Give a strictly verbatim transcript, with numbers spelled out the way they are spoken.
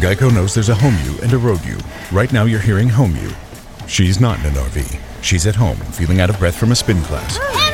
Geico knows there's a home you and a road you. Right now you're hearing home you. She's not in an R V. She's at home, feeling out of breath from a spin class.